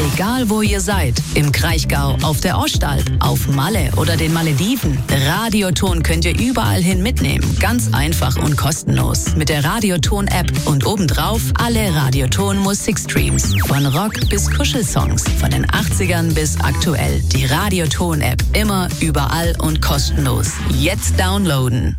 Egal wo ihr seid, im Kraichgau, auf der Ostalb, auf Malle oder den Malediven, Radioton könnt ihr überall hin mitnehmen. Ganz einfach und kostenlos. Mit der Radioton-App und obendrauf alle Radioton-Musikstreams. Von Rock bis Kuschelsongs, von den 80ern bis aktuell. Die Radioton-App immer, überall und kostenlos. Jetzt downloaden.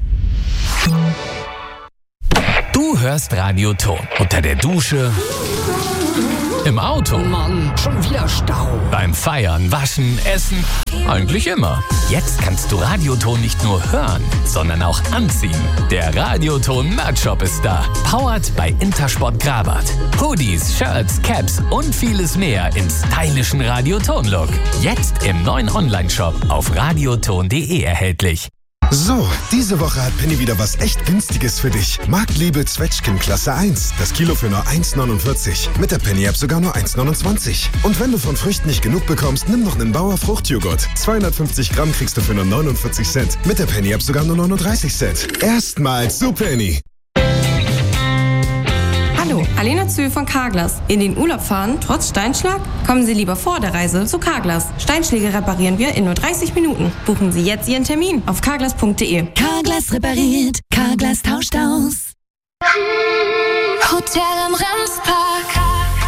Du hörst Radioton unter der Dusche, im Auto, Mann, schon wieder Stau. beim Feiern, Waschen, Essen, eigentlich immer. Jetzt kannst du Radioton nicht nur hören, sondern auch anziehen. Der Radioton Merch Shop ist da. Powered bei Intersport Grabat. Hoodies, Shirts, Caps und vieles mehr im stylischen Radioton-Look. Jetzt im neuen Online-Shop auf radioton.de erhältlich. So, diese Woche hat Penny wieder was echt Günstiges für dich. Marktliebe Zwetschgen Klasse 1. Das Kilo für nur 1,49. Mit der Penny-App sogar nur 1,29. Und wenn du von Früchten nicht genug bekommst, nimm noch einen Bauer Fruchtjoghurt. 250 Gramm kriegst du für nur 49 Cent. Mit der Penny-App sogar nur 39 Cent. Erstmals zu Penny. Hallo, Alena Zühl von Carglass. In den Urlaub fahren, trotz Steinschlag? Kommen Sie lieber vor der Reise zu Carglass. Steinschläge reparieren wir in nur 30 Minuten. Buchen Sie jetzt Ihren Termin auf carglass.de. Carglass repariert, Carglass tauscht aus. Hotel am Ramspark.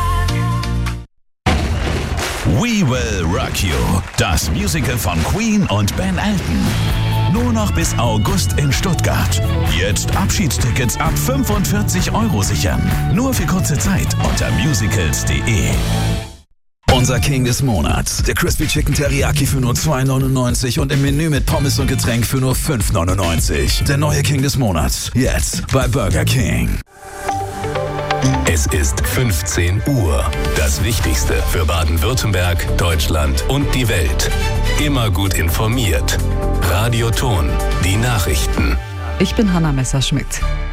We Will Rock You, das Musical von Queen und Ben Elton. Nur noch bis August in Stuttgart. Jetzt Abschiedstickets ab 45 € sichern. Nur für kurze Zeit unter musicals.de. Unser King des Monats. Der Crispy Chicken Teriyaki für nur 2,99 und im Menü mit Pommes und Getränk für nur 5,99. Der neue King des Monats. Jetzt bei Burger King. Es ist 15 Uhr. Das Wichtigste für Baden-Württemberg, Deutschland und die Welt. Immer gut informiert. Radioton, die Nachrichten. Ich bin Hanna Messerschmidt.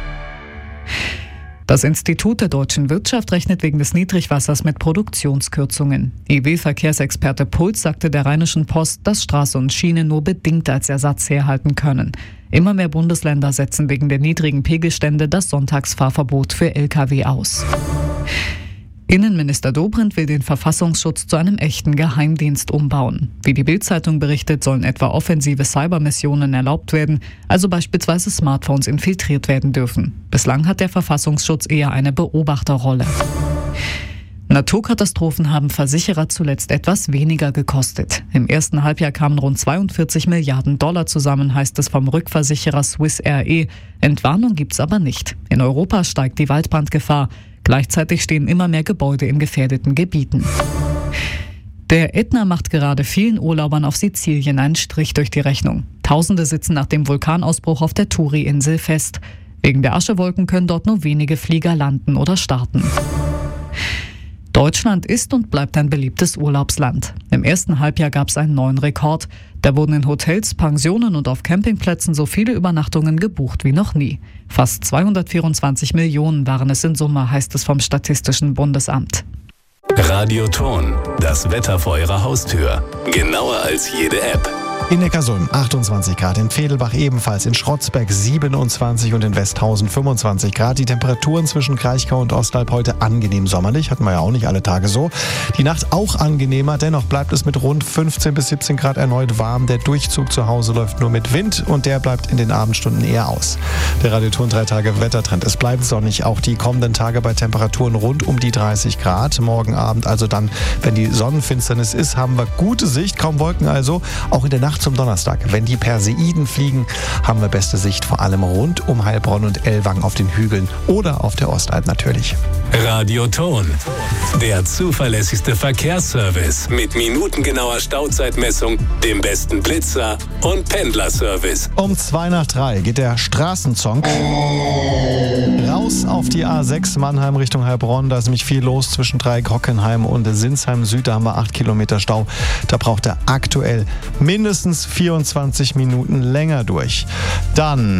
Das Institut der deutschen Wirtschaft rechnet wegen des Niedrigwassers mit Produktionskürzungen. IW-Verkehrsexperte Puls sagte der Rheinischen Post, dass Straße und Schiene nur bedingt als Ersatz herhalten können. Immer mehr Bundesländer setzen wegen der niedrigen Pegelstände das Sonntagsfahrverbot für Lkw aus. Innenminister Dobrindt will den Verfassungsschutz zu einem echten Geheimdienst umbauen. Wie die Bild-Zeitung berichtet, sollen etwa offensive Cybermissionen erlaubt werden, also beispielsweise Smartphones infiltriert werden dürfen. Bislang hat der Verfassungsschutz eher eine Beobachterrolle. Naturkatastrophen haben Versicherer zuletzt etwas weniger gekostet. Im ersten Halbjahr kamen rund 42 Milliarden $ zusammen, heißt es vom Rückversicherer Swiss Re. Entwarnung gibt's aber nicht. In Europa steigt die Waldbrandgefahr. Gleichzeitig stehen immer mehr Gebäude in gefährdeten Gebieten. Der Ätna macht gerade vielen Urlaubern auf Sizilien einen Strich durch die Rechnung. Tausende sitzen nach dem Vulkanausbruch auf der Turi-Insel fest. Wegen der Aschewolken können dort nur wenige Flieger landen oder starten. Deutschland ist und bleibt ein beliebtes Urlaubsland. Im ersten Halbjahr gab es einen neuen Rekord. Da wurden in Hotels, Pensionen und auf Campingplätzen so viele Übernachtungen gebucht wie noch nie. Fast 224 Millionen waren es in Summe, heißt es vom Statistischen Bundesamt. Radioton, das Wetter vor Ihrer Haustür. Genauer als jede App. In Neckarsulm 28 Grad, in Vedelbach ebenfalls, in Schrotzbeck 27 und in Westhausen 25 Grad. Die Temperaturen zwischen Kraichgau und Ostalb heute angenehm sommerlich, hatten wir ja auch nicht alle Tage so. Die Nacht auch angenehmer, dennoch bleibt es mit rund 15 bis 17 Grad erneut warm. Der Durchzug zu Hause läuft nur mit Wind und der bleibt in den Abendstunden eher aus. Der Radioton 3 Tage Wettertrend. Es bleibt sonnig, auch die kommenden Tage bei Temperaturen rund um die 30 Grad. Morgen Abend, also dann, wenn die Sonnenfinsternis ist, haben wir gute Sicht, kaum Wolken also, auch in der Nacht zum Donnerstag. Wenn die Perseiden fliegen, haben wir beste Sicht, vor allem rund um Heilbronn und Ellwangen auf den Hügeln oder auf der Ostalb natürlich. Radioton, der zuverlässigste Verkehrsservice mit minutengenauer Stauzeitmessung, dem besten Blitzer und Pendlerservice. Um 2:03 geht der Straßenzonk raus auf die A6 Mannheim Richtung Heilbronn. Da ist nämlich viel los zwischen Dreieck-Hockenheim und Sinsheim Süd. Da haben wir 8 Kilometer Stau. Da braucht er aktuell mindestens 24 Minuten länger durch. Dann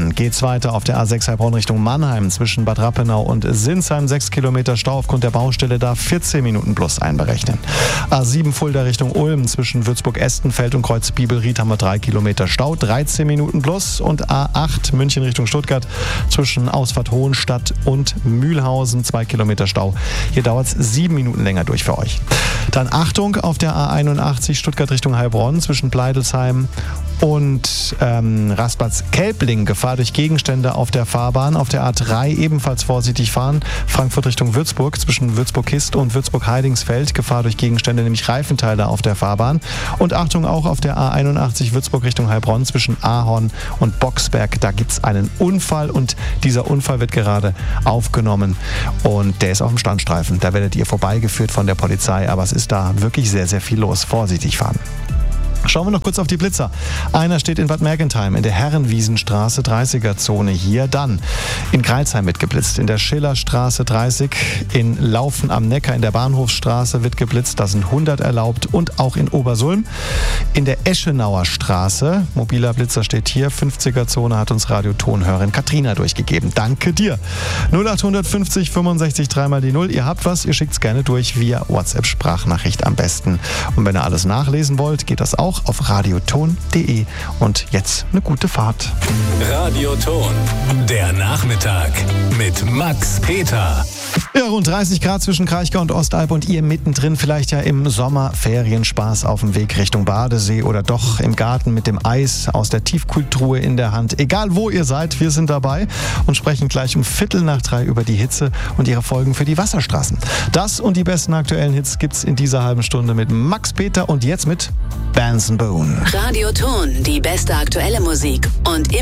Dann geht's weiter auf der A6 Heilbronn Richtung Mannheim zwischen Bad Rappenau und Sinsheim. 6 Kilometer Stau aufgrund der Baustelle, da 14 Minuten plus einberechnen. A7 Fulda Richtung Ulm zwischen Würzburg-Estenfeld und Kreuz-Bibelried haben wir 3 Kilometer Stau, 13 Minuten plus. Und A8 München Richtung Stuttgart zwischen Ausfahrt Hohenstadt und Mühlhausen 2 Kilometer Stau. Hier dauert es 7 Minuten länger durch für euch. Dann Achtung auf der A81 Stuttgart Richtung Heilbronn zwischen Pleidelsheim und Raspatz-Kelbling. Gefahr durch Gegenstände auf der Fahrbahn. Auf der A3 ebenfalls vorsichtig fahren. Frankfurt Richtung Würzburg zwischen Würzburg-Kist und Würzburg-Heidingsfeld. Gefahr durch Gegenstände, nämlich Reifenteile auf der Fahrbahn. Und Achtung auch auf der A81 Würzburg Richtung Heilbronn zwischen Ahorn und Boxberg. Da gibt es einen Unfall und dieser Unfall wird gerade aufgenommen und der ist auf dem Standstreifen. Da werdet ihr vorbeigeführt von der Polizei, aber es ist da wirklich sehr, sehr viel los. Vorsichtig fahren. Schauen wir noch kurz auf die Blitzer. Einer steht in Bad Mergentheim in der Herrenwiesenstraße 30er-Zone hier. Dann in Greilsheim wird geblitzt. In der Schillerstraße 30, in Laufen am Neckar in der Bahnhofsstraße wird geblitzt. Da sind 100 erlaubt und auch in Obersulm. In der Eschenauer Straße, mobiler Blitzer steht hier, 50er-Zone hat uns Radiotonhörerin Katrina durchgegeben. Danke dir. 0850 65 3 die 0. Ihr habt was, ihr schickt es gerne durch via WhatsApp-Sprachnachricht am besten. Und wenn ihr alles nachlesen wollt, geht das auch auf radioton.de. Und jetzt eine gute Fahrt. Radioton, der Nachmittag mit Max Peter. Ja, rund 30 Grad zwischen Kraichgau und Ostalb und ihr mittendrin vielleicht ja im Sommerferienspaß auf dem Weg Richtung Badesee oder doch im Garten mit dem Eis aus der Tiefkühltruhe in der Hand. Egal wo ihr seid, wir sind dabei und sprechen gleich um 2:15 über die Hitze und ihre Folgen für die Wasserstraßen. Das und die besten aktuellen Hits gibt's in dieser halben Stunde mit Max Peter und jetzt mit Bands & Boone. Radioton, die beste aktuelle Musik und immer